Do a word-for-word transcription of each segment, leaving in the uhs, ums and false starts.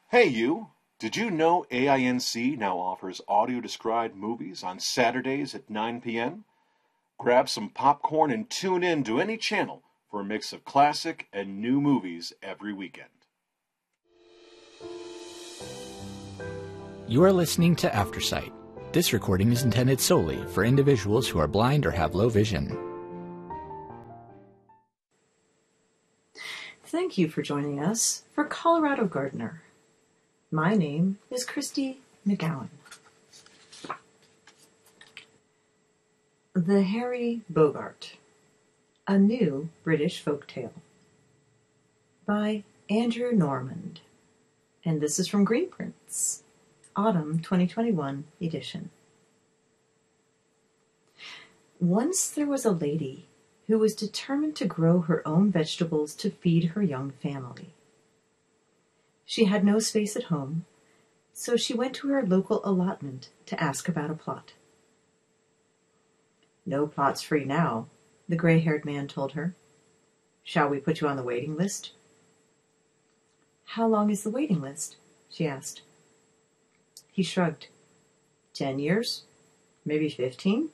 Hey you! Did you know A I N C now offers audio-described movies on Saturdays at nine p m? Grab some popcorn and tune in to any channel for a mix of classic and new movies every weekend. You are listening to Aftersight. This recording is intended solely for individuals who are blind or have low vision. Thank you for joining us for Colorado Gardener. My name is Christy McGowan. The Harry Bogart, a new British folktale by Andrew Normand, and this is from Greenprints, Autumn twenty twenty-one edition. Once there was a lady who was determined to grow her own vegetables to feed her young family. She had no space at home, so she went to her local allotment to ask about a plot. "No plots free now," the gray-haired man told her. "Shall we put you on the waiting list?" "How long is the waiting list?" she asked. He shrugged. Ten years? Maybe fifteen?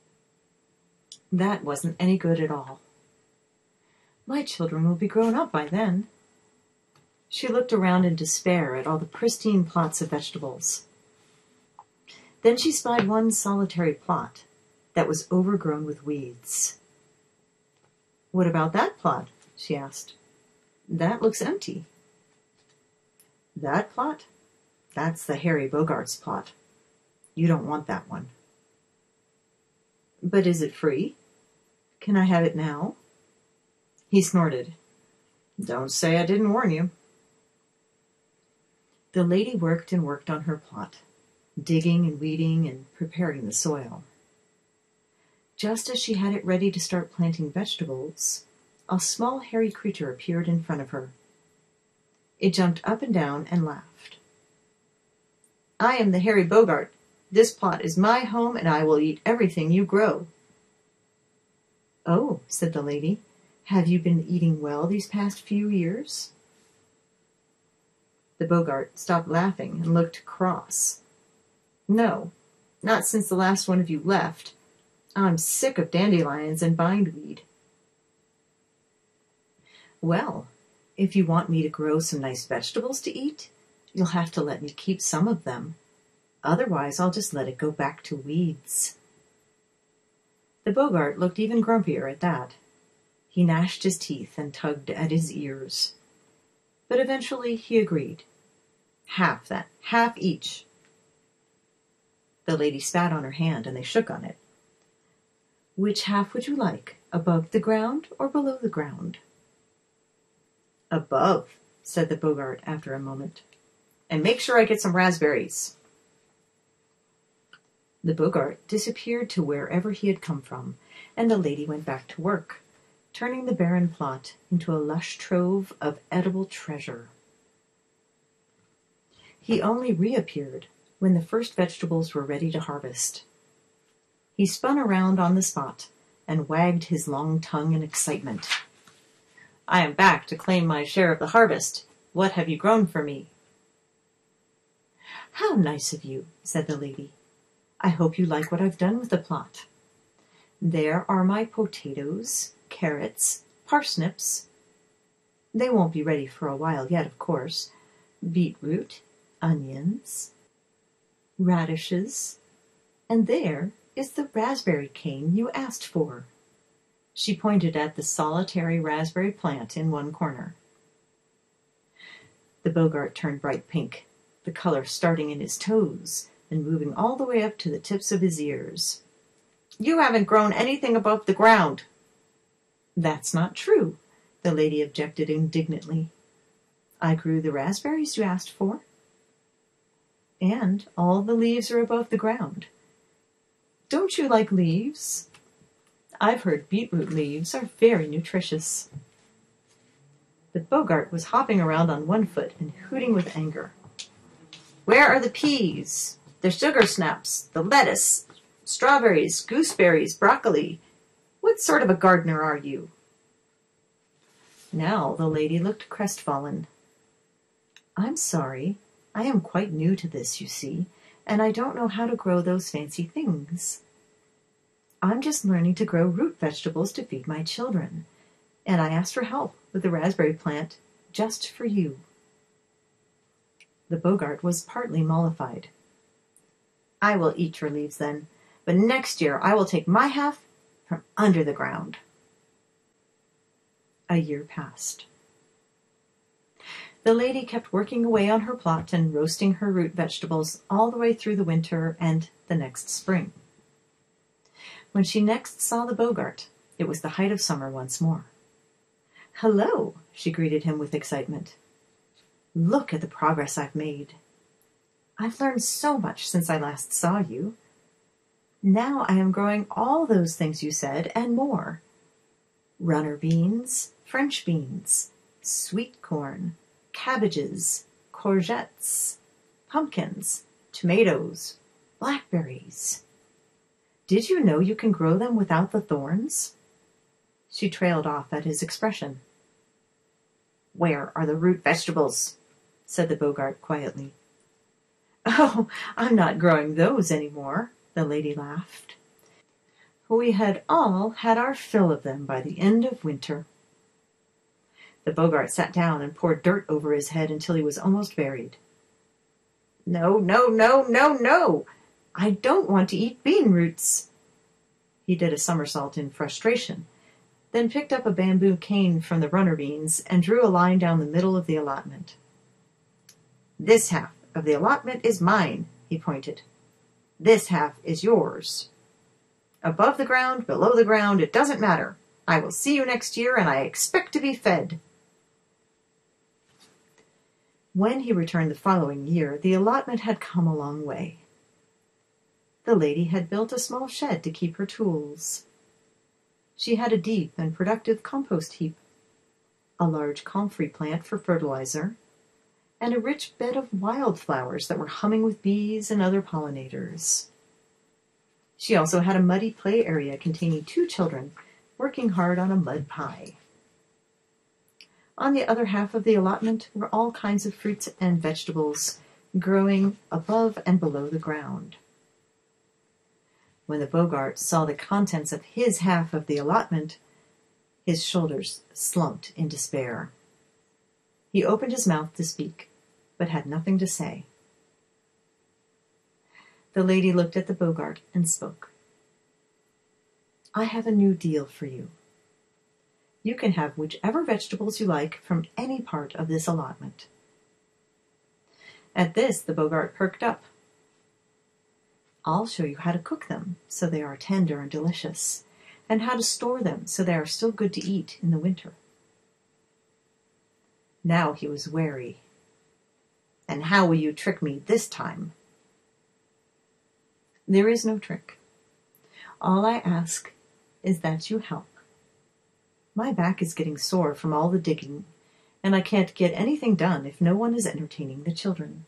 That wasn't any good at all. "My children will be grown up by then." She looked around in despair at all the pristine plots of vegetables. Then she spied one solitary plot that was overgrown with weeds. "What about that plot?" she asked. "That looks empty." "That plot? That's the Harry Bogart's plot. You don't want that one." "But is it free? Can I have it now?" He snorted. "Don't say I didn't warn you." The lady worked and worked on her plot, digging and weeding and preparing the soil. Just as she had it ready to start planting vegetables, a small hairy creature appeared in front of her. It jumped up and down and laughed. "I am the Harry Bogart. This plot is my home, and I will eat everything you grow." "Oh," said the lady, "have you been eating well these past few years?" The Bogart stopped laughing and looked cross. "No, not since the last one of you left. I'm sick of dandelions and bindweed." "Well, if you want me to grow some nice vegetables to eat, you'll have to let me keep some of them. Otherwise, I'll just let it go back to weeds." The Bogart looked even grumpier at that. He gnashed his teeth and tugged at his ears. But eventually he agreed. "Half, then. Half each." The lady spat on her hand, and they shook on it. "Which half would you like, above the ground or below the ground?" "Above," said the Bogart after a moment. "And make sure I get some raspberries." The Bogart disappeared to wherever he had come from, and the lady went back to work, turning the barren plot into a lush trove of edible treasure. He only reappeared when the first vegetables were ready to harvest. He spun around on the spot and wagged his long tongue in excitement. "I am back to claim my share of the harvest. What have you grown for me?" "How nice of you," said the lady. "I hope you like what I've done with the plot. There are my potatoes, carrots, parsnips. They won't be ready for a while yet, of course. Beetroot, onions, radishes, and there is the raspberry cane you asked for." She pointed at the solitary raspberry plant in one corner. The Bogart turned bright pink, the color starting in his toes and moving all the way up to the tips of his ears. "You haven't grown anything above the ground." "That's not true," the lady objected indignantly. "I grew the raspberries you asked for. And all the leaves are above the ground. Don't you like leaves? I've heard beetroot leaves are very nutritious." The Bogart was hopping around on one foot and hooting with anger. "Where are the peas, the sugar snaps, the lettuce, strawberries, gooseberries, broccoli? What sort of a gardener are you?" Now the lady looked crestfallen. "I'm sorry, I am quite new to this, you see, and I don't know how to grow those fancy things. I'm just learning to grow root vegetables to feed my children, and I asked for help with the raspberry plant just for you." The Boggart was partly mollified. "I will eat your leaves then, but next year I will take my half from under the ground." A year passed. The lady kept working away on her plot and roasting her root vegetables all the way through the winter and the next spring. When she next saw the Boggart, it was the height of summer once more. "Hello," she greeted him with excitement. "Look at the progress I've made. I've learned so much since I last saw you. Now I am growing all those things you said and more. Runner beans, French beans, sweet corn, cabbages, courgettes, pumpkins, tomatoes, blackberries. Did you know you can grow them without the thorns?" She trailed off at his expression. "Where are the root vegetables?" said the Boggart quietly. "Oh, I'm not growing those any more," the lady laughed. "We had all had our fill of them by the end of winter." The Boggart sat down and poured dirt over his head until he was almost buried. "No, no, no, no, no! I don't want to eat bean roots." He did a somersault in frustration, then picked up a bamboo cane from the runner beans and drew a line down the middle of the allotment. "This half of the allotment is mine," he pointed. "This half is yours. Above the ground, below the ground, it doesn't matter. I will see you next year, and I expect to be fed." When he returned the following year, the allotment had come a long way. The lady had built a small shed to keep her tools. She had a deep and productive compost heap, a large comfrey plant for fertilizer, and a rich bed of wildflowers that were humming with bees and other pollinators. She also had a muddy play area containing two children working hard on a mud pie. On the other half of the allotment were all kinds of fruits and vegetables growing above and below the ground. When the Boggart saw the contents of his half of the allotment, his shoulders slumped in despair. He opened his mouth to speak, but had nothing to say. The lady looked at the Boggart and spoke. "I have a new deal for you. You can have whichever vegetables you like from any part of this allotment." At this, the Boggart perked up. "I'll show you how to cook them so they are tender and delicious, and how to store them so they are still good to eat in the winter." Now he was wary. "And how will you trick me this time?" "There is no trick. All I ask is that you help. My back is getting sore from all the digging, and I can't get anything done if no one is entertaining the children."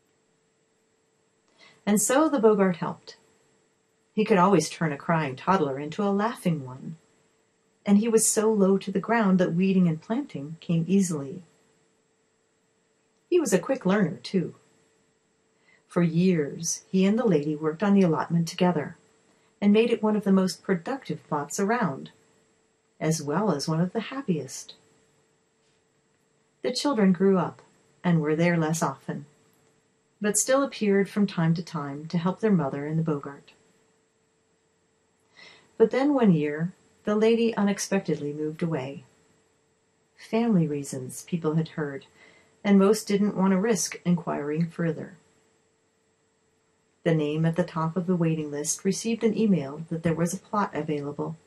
And so the Boggart helped. He could always turn a crying toddler into a laughing one, and he was so low to the ground that weeding and planting came easily. He was a quick learner, too. For years, he and the lady worked on the allotment together, and made it one of the most productive plots around, as well as one of the happiest. The children grew up and were there less often, but still appeared from time to time to help their mother and the Boggart. But then one year, the lady unexpectedly moved away. Family reasons, people had heard, and most didn't want to risk inquiring further. The name at the top of the waiting list received an email that there was a plot available.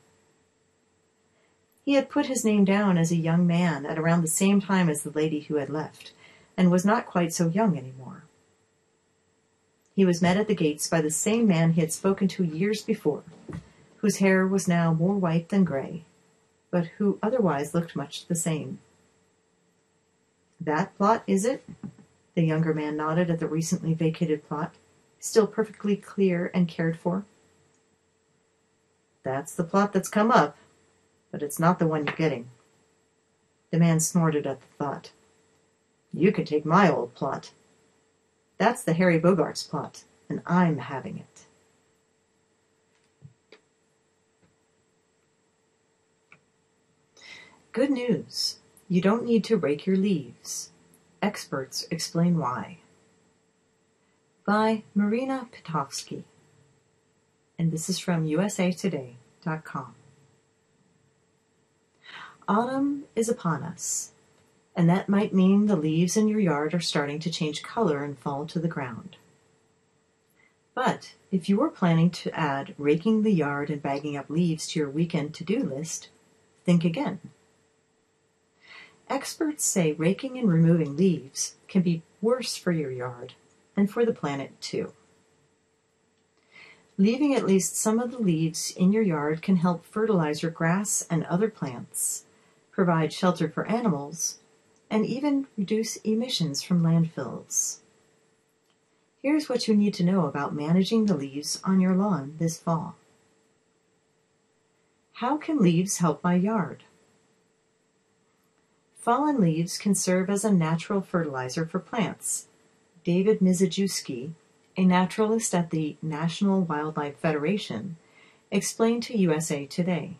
He had put his name down as a young man at around the same time as the lady who had left, and was not quite so young anymore. He was met at the gates by the same man he had spoken to years before, whose hair was now more white than gray, but who otherwise looked much the same. "That plot, is it?" The younger man nodded at the recently vacated plot, still perfectly clear and cared for. "That's the plot that's come up, but it's not the one you're getting." The man snorted at the thought. "You can take my old plot." That's the Harry Bogarts plot, and I'm having it. Good news. You don't need to rake your leaves. Experts explain why. By Marina Pitovsky. And this is from U S A Today dot com. Autumn is upon us, and that might mean the leaves in your yard are starting to change color and fall to the ground. But if you are planning to add raking the yard and bagging up leaves to your weekend to-do list, think again. Experts say raking and removing leaves can be worse for your yard and for the planet too. Leaving at least some of the leaves in your yard can help fertilize your grass and other plants, provide shelter for animals, and even reduce emissions from landfills. Here's what you need to know about managing the leaves on your lawn this fall. How can leaves help my yard? Fallen leaves can serve as a natural fertilizer for plants. David Mizejewski, a naturalist at the National Wildlife Federation, explained to U S A Today.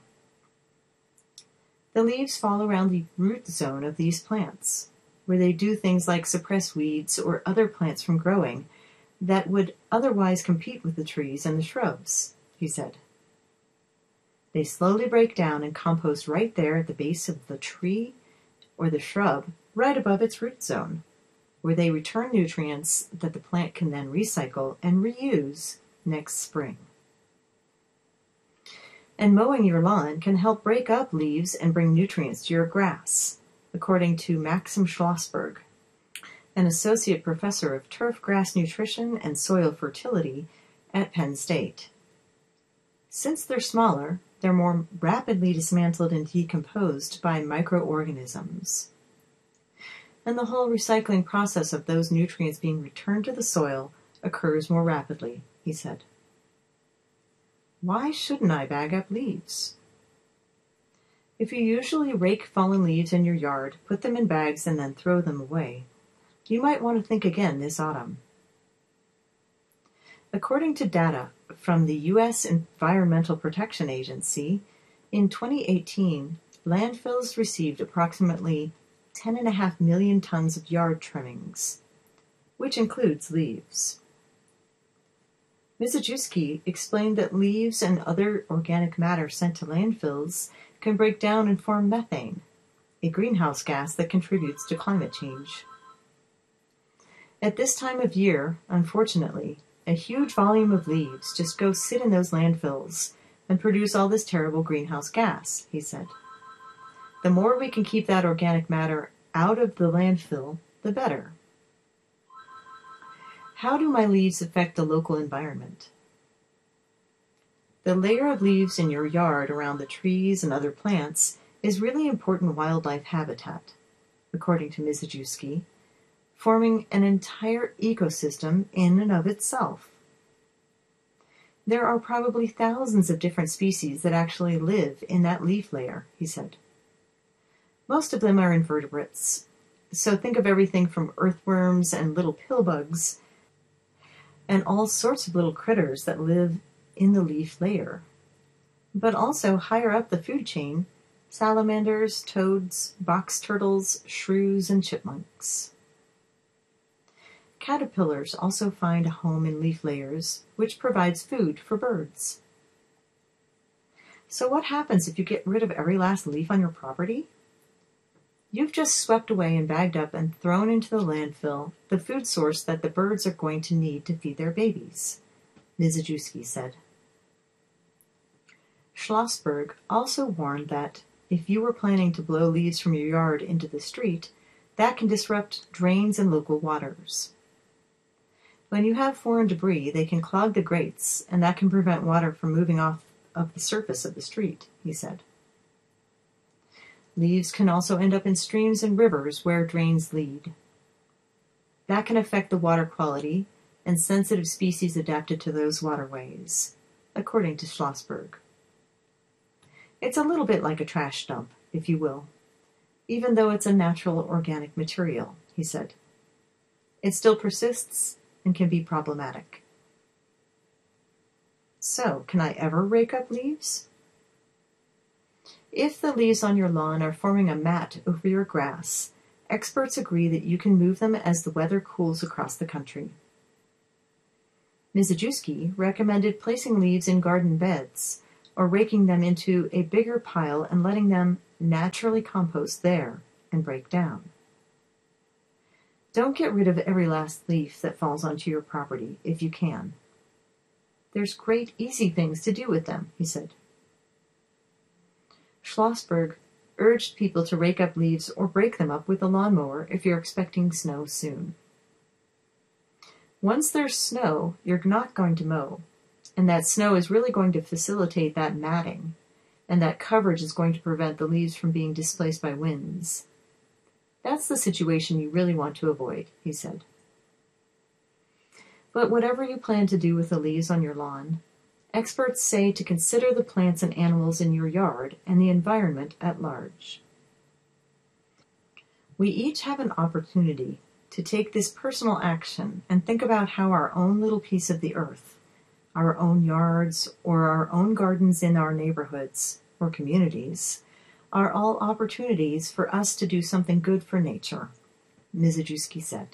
The leaves fall around the root zone of these plants, where they do things like suppress weeds or other plants from growing that would otherwise compete with the trees and the shrubs, he said. They slowly break down and compost right there at the base of the tree or the shrub, right above its root zone, where they return nutrients that the plant can then recycle and reuse next spring. And mowing your lawn can help break up leaves and bring nutrients to your grass, according to Maxim Schlossberg, an associate professor of turf grass nutrition and soil fertility at Penn State. Since they're smaller, they're more rapidly dismantled and decomposed by microorganisms. And the whole recycling process of those nutrients being returned to the soil occurs more rapidly, he said. Why shouldn't I bag up leaves? If you usually rake fallen leaves in your yard, put them in bags, and then throw them away, you might want to think again this autumn. According to data from the U S Environmental Protection Agency, in twenty eighteen, landfills received approximately ten point five million tons of yard trimmings, which includes leaves. Mizejewski explained that leaves and other organic matter sent to landfills can break down and form methane, a greenhouse gas that contributes to climate change. At this time of year, unfortunately, a huge volume of leaves just go sit in those landfills and produce all this terrible greenhouse gas, he said. The more we can keep that organic matter out of the landfill, the better. How do my leaves affect the local environment? The layer of leaves in your yard around the trees and other plants is really important wildlife habitat, according to Mizejewski, forming an entire ecosystem in and of itself. There are probably thousands of different species that actually live in that leaf layer, he said. Most of them are invertebrates, so think of everything from earthworms and little pill bugs and all sorts of little critters that live in the leaf layer. But also higher up the food chain, salamanders, toads, box turtles, shrews, and chipmunks. Caterpillars also find a home in leaf layers, which provides food for birds. So what happens if you get rid of every last leaf on your property? You've just swept away and bagged up and thrown into the landfill the food source that the birds are going to need to feed their babies, Mizejewski said. Schlossberg also warned that if you were planning to blow leaves from your yard into the street, that can disrupt drains and local waters. When you have foreign debris, they can clog the grates, and that can prevent water from moving off of the surface of the street, he said. Leaves can also end up in streams and rivers where drains lead. That can affect the water quality and sensitive species adapted to those waterways, according to Schlossberg. It's a little bit like a trash dump, if you will, even though it's a natural organic material, he said. It still persists and can be problematic. So, can I ever rake up leaves? If the leaves on your lawn are forming a mat over your grass, experts agree that you can move them as the weather cools across the country. Mizejewski recommended placing leaves in garden beds, or raking them into a bigger pile and letting them naturally compost there and break down. Don't get rid of every last leaf that falls onto your property if you can. There's great, easy things to do with them, he said. Schlossberg urged people to rake up leaves or break them up with a lawnmower if you're expecting snow soon. Once there's snow, you're not going to mow, and that snow is really going to facilitate that matting, and that coverage is going to prevent the leaves from being displaced by winds. That's the situation you really want to avoid, he said. But whatever you plan to do with the leaves on your lawn, experts say to consider the plants and animals in your yard and the environment at large. We each have an opportunity to take this personal action and think about how our own little piece of the earth, our own yards, or our own gardens in our neighborhoods or communities, are all opportunities for us to do something good for nature, Mizejewski said.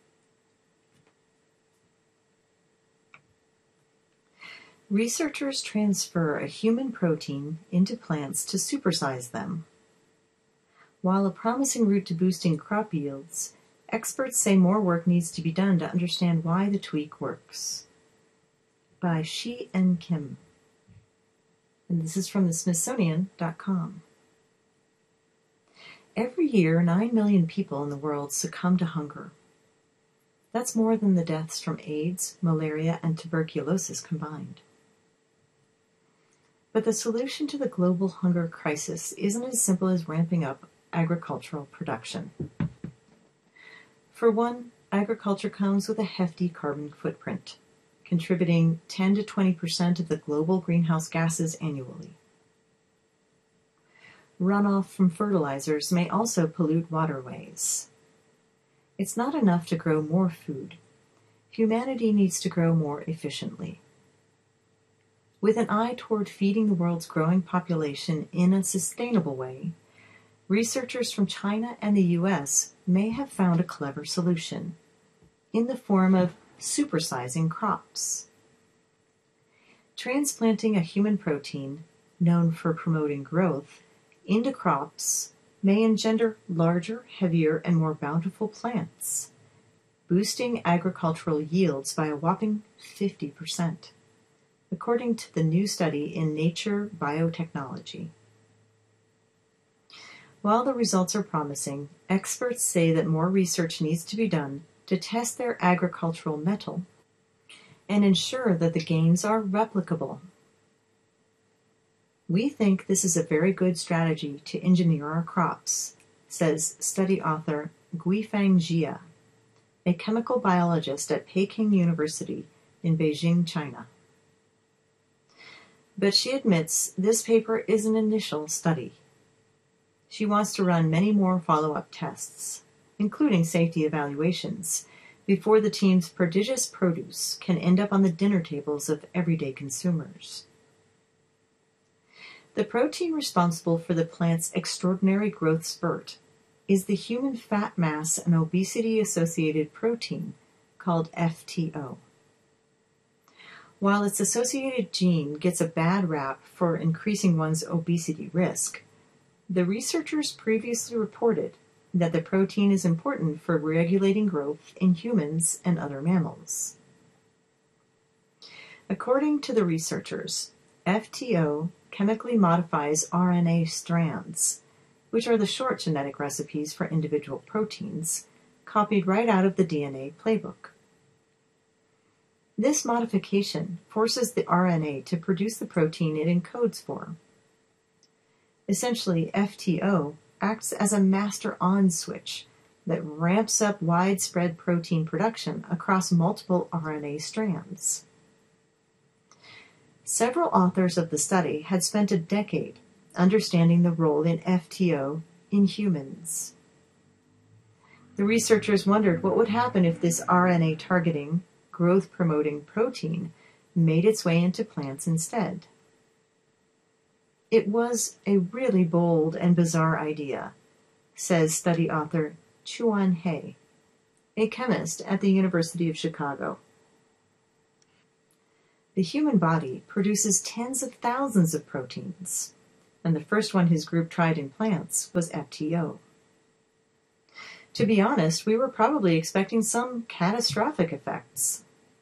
Researchers transfer a human protein into plants to supersize them. While a promising route to boosting crop yields, experts say more work needs to be done to understand why the tweak works. By Shi and Kim. And this is from the Smithsonian dot com. Every year, nine million people in the world succumb to hunger. That's more than the deaths from AIDS, malaria, and tuberculosis combined. But the solution to the global hunger crisis isn't as simple as ramping up agricultural production. For one, agriculture comes with a hefty carbon footprint, contributing ten to twenty percent of the global greenhouse gases annually. Runoff from fertilizers may also pollute waterways. It's not enough to grow more food. Humanity needs to grow more efficiently. With an eye toward feeding the world's growing population in a sustainable way, researchers from China and the U S may have found a clever solution in the form of supersizing crops. Transplanting a human protein, known for promoting growth, into crops may engender larger, heavier, and more bountiful plants, boosting agricultural yields by a whopping fifty percent, according to the new study in Nature Biotechnology. While the results are promising, experts say that more research needs to be done to test their agricultural mettle and ensure that the gains are replicable. We think this is a very good strategy to engineer our crops, says study author Guifang Jia, a chemical biologist at Peking University in Beijing, China. But she admits this paper is an initial study. She wants to run many more follow-up tests, including safety evaluations, before the team's prodigious produce can end up on the dinner tables of everyday consumers. The protein responsible for the plant's extraordinary growth spurt is the human fat mass and obesity-associated protein called F T O. While its associated gene gets a bad rap for increasing one's obesity risk, the researchers previously reported that the protein is important for regulating growth in humans and other mammals. According to the researchers, F T O chemically modifies R N A strands, which are the short genetic recipes for individual proteins, copied right out of the D N A playbook. This modification forces the R N A to produce the protein it encodes for. Essentially, F T O acts as a master on switch that ramps up widespread protein production across multiple R N A strands. Several authors of the study had spent a decade understanding the role in F T O in humans. The researchers wondered what would happen if this R N A targeting growth-promoting protein made its way into plants instead. It was a really bold and bizarre idea, says study author Chuan He, a chemist at the University of Chicago. The human body produces tens of thousands of proteins, and the first one his group tried in plants was F T O. To be honest, we were probably expecting some catastrophic effects.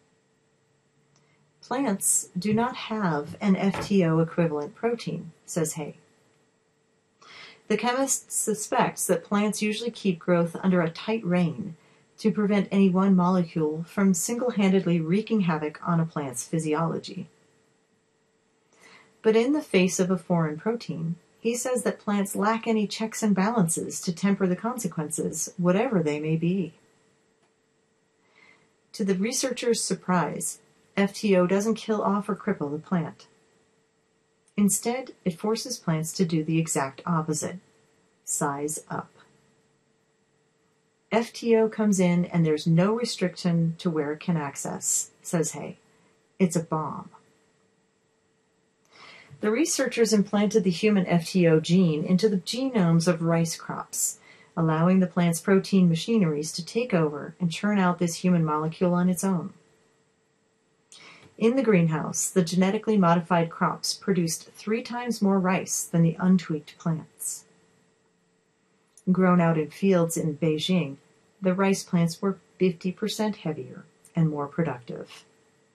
Plants do not have an F T O equivalent protein, says Hay. The chemist suspects that plants usually keep growth under a tight rein to prevent any one molecule from single-handedly wreaking havoc on a plant's physiology. But in the face of a foreign protein, he says that plants lack any checks and balances to temper the consequences, whatever they may be. To the researchers' surprise, F T O doesn't kill off or cripple the plant. Instead, it forces plants to do the exact opposite: size up. F T O comes in and there's no restriction to where it can access, says Hay. It's a bomb. The researchers implanted the human F T O gene into the genomes of rice crops, allowing the plant's protein machineries to take over and churn out this human molecule on its own. In the greenhouse, the genetically modified crops produced three times more rice than the untweaked plants. Grown out in fields in Beijing, the rice plants were fifty percent heavier and more productive.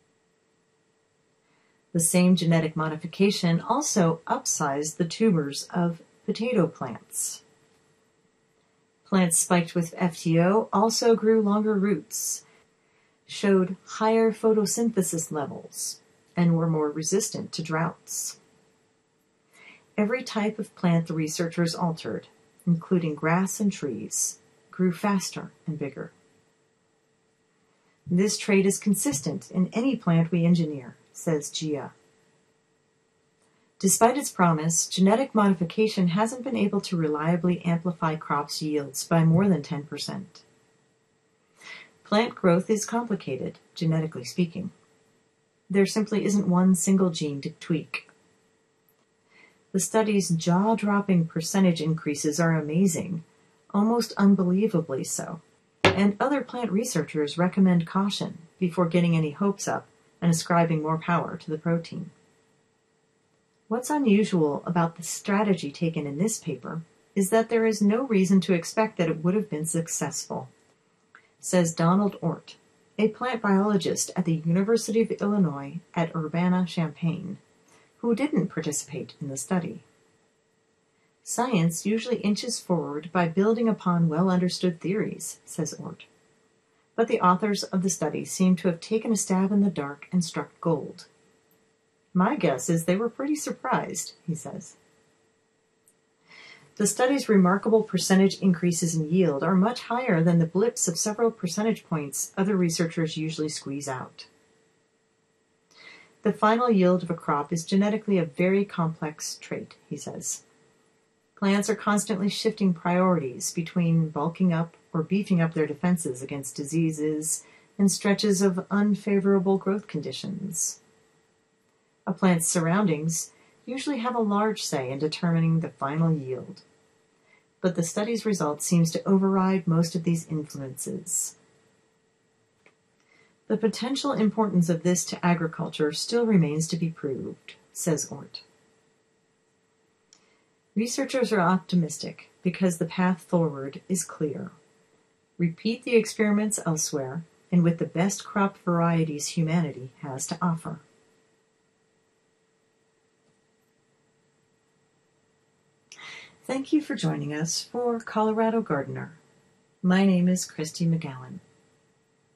The same genetic modification also upsized the tubers of potato plants. Plants spiked with F T O also grew longer roots, showed higher photosynthesis levels, and were more resistant to droughts. Every type of plant the researchers altered, including grass and trees, grew faster and bigger. This trait is consistent in any plant we engineer, says Jia. Despite its promise, genetic modification hasn't been able to reliably amplify crops' yields by more than ten percent. Plant growth is complicated, genetically speaking. There simply isn't one single gene to tweak. The study's jaw-dropping percentage increases are amazing, almost unbelievably so, and other plant researchers recommend caution before getting any hopes up and ascribing more power to the protein. What's unusual about the strategy taken in this paper is that there is no reason to expect that it would have been successful, says Donald Ort, a plant biologist at the University of Illinois at Urbana-Champaign, who didn't participate in the study. Science usually inches forward by building upon well-understood theories, says Ort. But the authors of the study seem to have taken a stab in the dark and struck gold. My guess is they were pretty surprised, he says. The study's remarkable percentage increases in yield are much higher than the blips of several percentage points other researchers usually squeeze out. The final yield of a crop is genetically a very complex trait, he says. Plants are constantly shifting priorities between bulking up or beefing up their defenses against diseases and stretches of unfavorable growth conditions. A plant's surroundings usually have a large say in determining the final yield, but the study's result seems to override most of these influences. The potential importance of this to agriculture still remains to be proved, says Ort. Researchers are optimistic because the path forward is clear. Repeat the experiments elsewhere and with the best crop varieties humanity has to offer. Thank you for joining us for Colorado Gardener. My name is Christy McGowan.